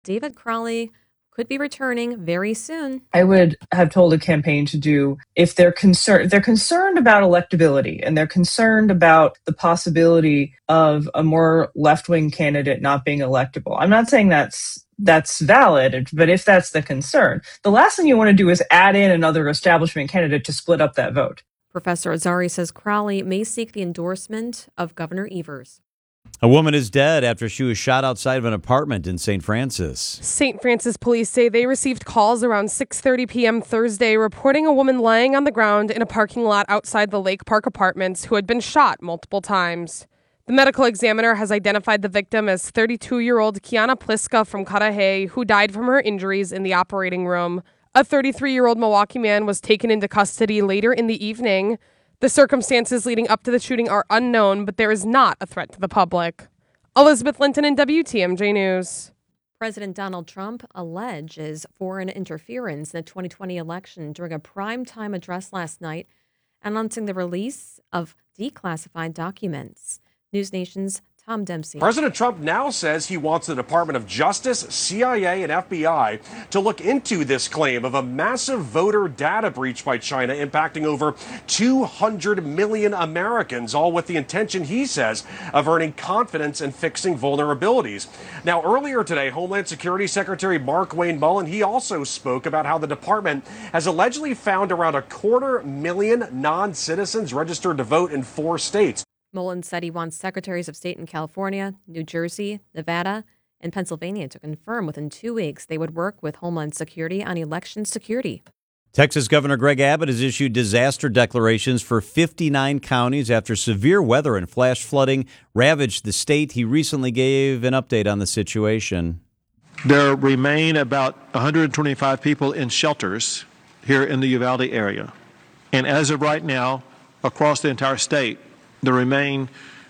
David Crowley could be returning very soon. I would have told a campaign to do, if they're concerned about electability and they're concerned about the possibility of a more left-wing candidate not being electable. I'm not saying that's valid, but if that's the concern, the last thing you want to do is add in another establishment candidate to split up that vote. Professor Azari says Crowley may seek the endorsement of Governor Evers. A woman is dead after she was shot outside of an apartment in St. Francis. St. Francis police say they received calls around 6:30 p.m. Thursday reporting a woman lying on the ground in a parking lot outside the Lake Park Apartments who had been shot multiple times. The medical examiner has identified the victim as 32-year-old Kiana Pliska from Cudahy, who died from her injuries in the operating room. A 33-year-old Milwaukee man was taken into custody later in the evening. The circumstances leading up to the shooting are unknown, but there is not a threat to the public. Elizabeth Linton in WTMJ News. President Donald Trump alleges foreign interference in the 2020 election during a primetime address last night, announcing the release of declassified documents. News Nation's Tom Dempsey. President Trump now says he wants the Department of Justice, CIA, and FBI to look into this claim of a massive voter data breach by China impacting over 200 million Americans, all with the intention, he says, of earning confidence and fixing vulnerabilities. Now, earlier today, Homeland Security Secretary Mark Wayne Mullen, he also spoke about how the department has allegedly found around 250,000 non-citizens registered to vote in 4 states. Mullen said he wants secretaries of state in California, New Jersey, Nevada, and Pennsylvania to confirm within 2 weeks they would work with Homeland Security on election security. Texas Governor Greg Abbott has issued disaster declarations for 59 counties after severe weather and flash flooding ravaged the state. He recently gave an update on the situation. There remain about 125 people in shelters here in the Uvalde area. And as of right now, across the entire state, there remain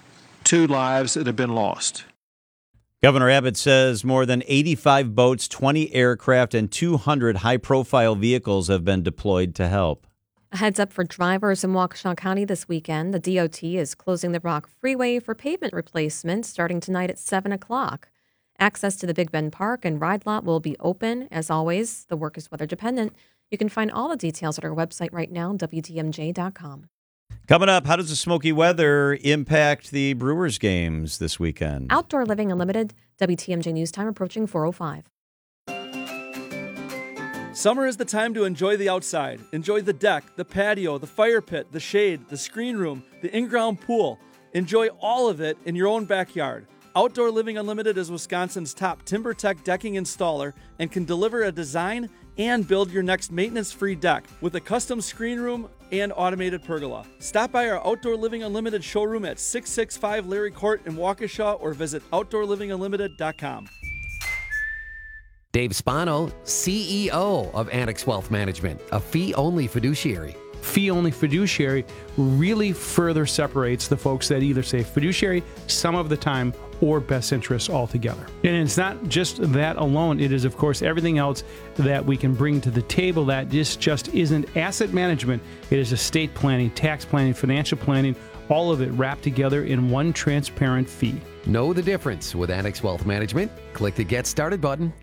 2 lives that have been lost. Governor Abbott says more than 85 boats, 20 aircraft, and 200 high-profile vehicles have been deployed to help. A heads up for drivers in Waukesha County this weekend. The DOT is closing the Rock Freeway for pavement replacement starting tonight at 7 o'clock. Access to the Big Bend Park and ride lot will be open. As always, the work is weather dependent. You can find all the details at our website right now, WTMJ.com. Coming up, how does the smoky weather impact the Brewers games this weekend? Outdoor Living Unlimited, WTMJ News Time approaching 4:05. Summer is the time to enjoy the outside. Enjoy the deck, the patio, the fire pit, the shade, the screen room, the in-ground pool. Enjoy all of it in your own backyard. Outdoor Living Unlimited is Wisconsin's top TimberTech decking installer and can deliver a design and build your next maintenance-free deck with a custom screen room and automated pergola. Stop by our Outdoor Living Unlimited showroom at 665 Larry Court in Waukesha or visit OutdoorLivingUnlimited.com. Dave Spano, CEO of Annex Wealth Management, a fee-only fiduciary. Fee-only fiduciary really further separates the folks that either say fiduciary some of the time or best interests altogether. And it's not just that alone. It is, of course, everything else that we can bring to the table that just isn't asset management. It is estate planning, tax planning, financial planning, all of it wrapped together in one transparent fee. Know the difference with Annex Wealth Management? Click the Get Started button